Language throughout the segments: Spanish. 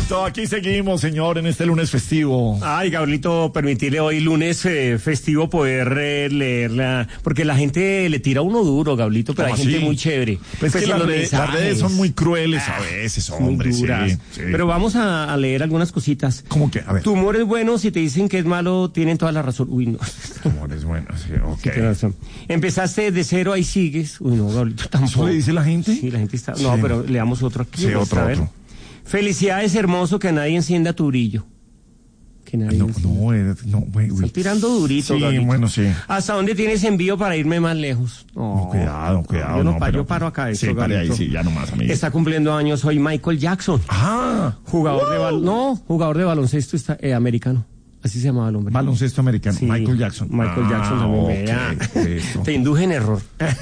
Gabrielito, aquí seguimos, señor, en este lunes festivo. Ay, Gabrielito, permitirle hoy lunes festivo poder leerla, porque la gente le tira a uno duro, Gabrielito, pero hay gente muy chévere. Pues que las redes son muy crueles a veces, hombre, sí. Pero vamos a leer algunas cositas. ¿Cómo que? A ver. Tu humor es bueno, si te dicen que es malo, tienen toda la razón. Uy, no. Tu humor es bueno, sí, ok. Sí, tienes razón. Empezaste de cero, ahí sigues. Uy, no, Gabrielito, tampoco. ¿Eso le dice la gente? Sí, la gente está... No, pero leamos otro aquí. Sí, otro. Felicidades, hermoso, que nadie encienda tu brillo. Que nadie no, güey. Están tirando durito, sí, Gabrielito. Bueno, sí. ¿Hasta dónde tienes envío para irme más lejos? No, cuidado. Yo paro acá. Sí, pare ahí, sí, ya nomás, amigo. Está cumpliendo años hoy Michael Jackson. Jugador de baloncesto americano. Así se llamaba el hombre. Baloncesto americano, sí, Michael Jackson también. Te induje en error.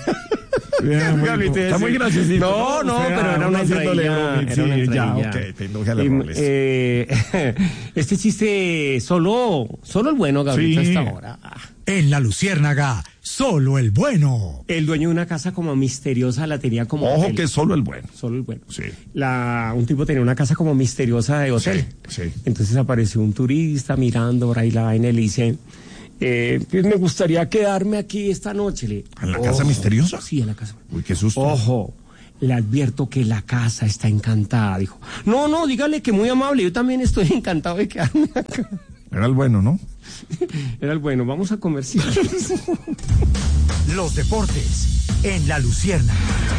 Está muy graciosito. No, pero era una entradilla. Te induje al error. Este chiste, solo el bueno, Gabriel, hasta ahora. En La Luciérnaga, solo el bueno. El dueño de una casa como misteriosa la tenía como Ojo hotel. Que solo el bueno. Solo el bueno. Sí. Un tipo tenía una casa como misteriosa de hotel. Sí. Entonces apareció un turista mirando por ahí la vaina y le dice, pues me gustaría quedarme aquí esta noche. ¿En la casa misteriosa? Sí, en la casa. Uy, qué susto. Ojo, le advierto que la casa está encantada, dijo. No, dígale que muy amable, yo también estoy encantado de quedarme acá. Era el bueno, ¿no? Era el bueno, vamos a comerciales. Los deportes en La Luciérnaga.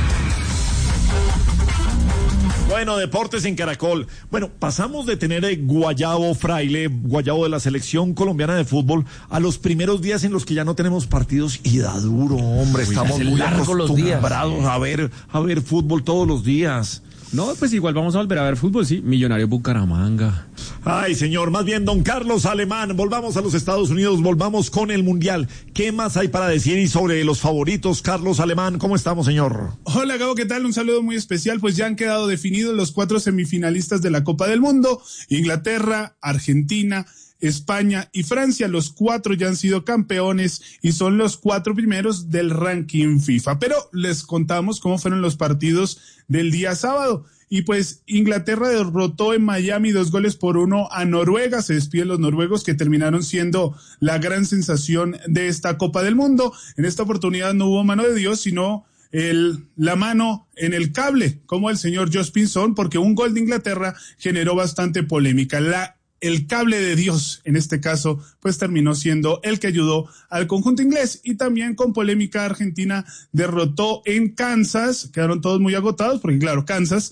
Bueno, deportes en Caracol. Bueno, pasamos de tener Guayabo de la selección colombiana de fútbol, a los primeros días en los que ya no tenemos partidos y da duro, hombre. Estamos muy acostumbrados a ver fútbol todos los días. No, pues igual vamos a volver a ver fútbol, sí. Millonarios Bucaramanga. Ay, señor, más bien don Carlos Alemán, volvamos a los Estados Unidos, volvamos con el Mundial. ¿Qué más hay para decir y sobre los favoritos? Carlos Alemán, ¿cómo estamos, señor? Hola, Gabo, ¿qué tal? Un saludo muy especial, pues ya han quedado definidos los 4 semifinalistas de la Copa del Mundo: Inglaterra, Argentina, España y Francia. Los 4 ya han sido campeones y son los 4 primeros del ranking FIFA. Pero les contamos cómo fueron los partidos del día sábado. Y pues Inglaterra derrotó en Miami 2-1 a Noruega. Se despiden los noruegos, que terminaron siendo la gran sensación de esta Copa del Mundo. En esta oportunidad no hubo mano de Dios, sino la mano en el cable, como el señor Josh Pinson, porque un gol de Inglaterra generó bastante polémica. El cable de Dios, en este caso, pues terminó siendo el que ayudó al conjunto inglés. Y también con polémica, Argentina derrotó en Kansas. Quedaron todos muy agotados porque, claro, Kansas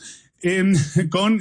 con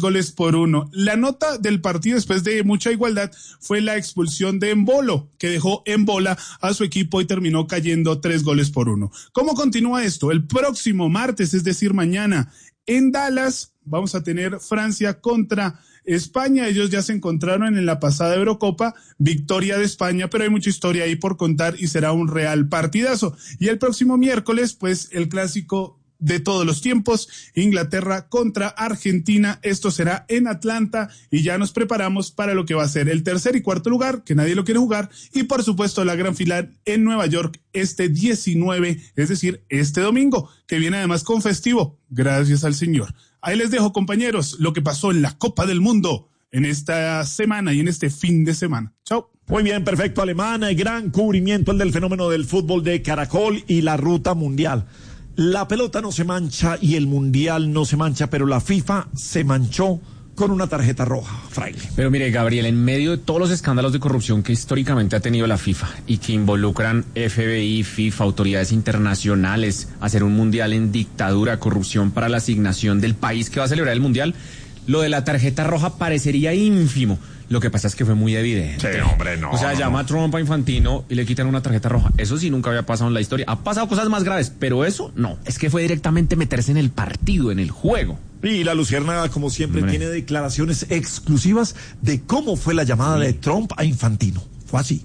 3-1. La nota del partido, después de mucha igualdad, fue la expulsión de Embolo, que dejó en bola a su equipo y terminó cayendo 3-1. ¿Cómo continúa esto? El próximo martes, es decir, mañana, en Dallas, vamos a tener Francia contra España. Ellos ya se encontraron en la pasada Eurocopa, victoria de España, pero hay mucha historia ahí por contar y será un real partidazo. Y el próximo miércoles, pues, el clásico de todos los tiempos, Inglaterra contra Argentina. Esto será en Atlanta y ya nos preparamos para lo que va a ser el tercer y cuarto lugar, que nadie lo quiere jugar, y por supuesto la gran final en Nueva York este 19, es decir, este domingo, que viene además con festivo, gracias al Señor. Ahí les dejo, compañeros, lo que pasó en la Copa del Mundo en esta semana y en este fin de semana. Chao. Muy bien, perfecto, Alemán. Gran cubrimiento el del fenómeno del fútbol de Caracol y la ruta mundial. La pelota no se mancha y el mundial no se mancha, pero la FIFA se manchó con una tarjeta roja, Fraile. Pero mire, Gabriel, en medio de todos los escándalos de corrupción que históricamente ha tenido la FIFA y que involucran FBI, FIFA, autoridades internacionales, hacer un mundial en dictadura, corrupción para la asignación del país que va a celebrar el mundial, lo de la tarjeta roja parecería ínfimo. Lo que pasa es que fue muy evidente. Sí, hombre, no. O sea, llama a Trump a Infantino y le quitan una tarjeta roja. Eso sí nunca había pasado en la historia. Ha pasado cosas más graves, pero eso no. Es que fue directamente meterse en el partido, en el juego. Y la Luciérnaga, como siempre, tiene declaraciones exclusivas de cómo fue la llamada de Trump a Infantino. Fue así.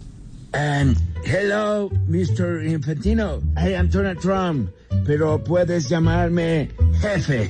Hello, Mr. Infantino. I am Donald Trump, pero puedes llamarme jefe.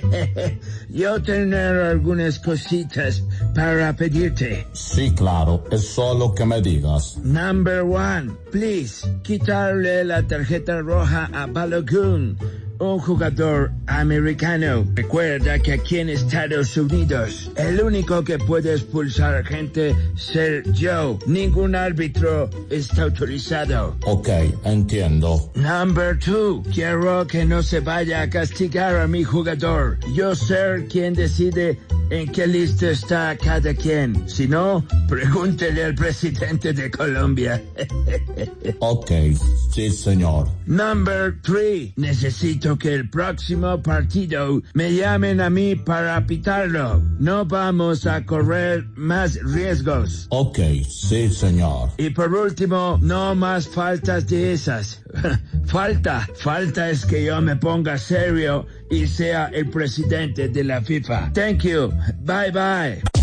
Yo tengo algunas cositas para pedirte. Sí, claro, es solo que me digas. Number 1, please, quitarle la tarjeta roja a Balogun. un jugador americano. Recuerda que aquí en Estados Unidos, el único que puede expulsar gente ser yo. Ningún árbitro está autorizado. Ok, entiendo. Number 2. Quiero que no se vaya a castigar a mi jugador. Yo ser quien decide en qué lista está cada quien. Si no, pregúntele al presidente de Colombia. Ok, sí, señor. Number 3. Necesito que el próximo partido me llamen a mí para pitarlo. No vamos a correr más riesgos. Ok, sí, señor. Y por último, no más faltas de esas. Falta es que yo me ponga serio y sea el presidente de la FIFA. Thank you. Bye bye.